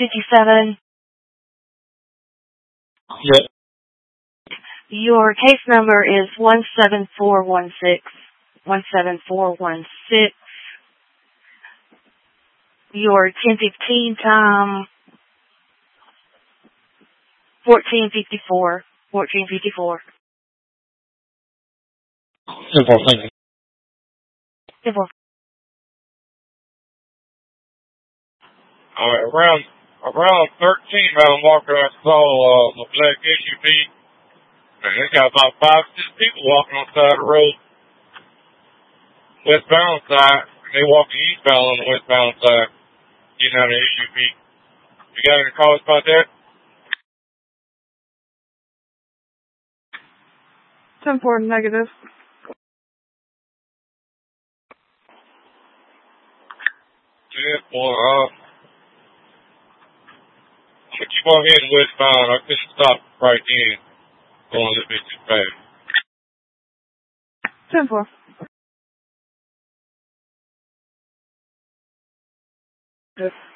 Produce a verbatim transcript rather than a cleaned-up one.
fifty-seven. Yeah. Your case number is one seven four one six. one seven four one six. Your ten fifteen time, fourteen fifty-four. fourteen fifty-four. Simple, thank you. Simple. Alright, around, around thirteen, Madam Walker, I saw, uh, the black S U V. And they got about five, six people walking on the side of the road. Westbound side. They walking eastbound on the westbound side. Getting out of the S U V. You got any calls about that? ten four negative. Yeah, boy, uh, but you go ahead and westbound. I couldn't stop right then. Going a little bit too fast. ten four. Yes.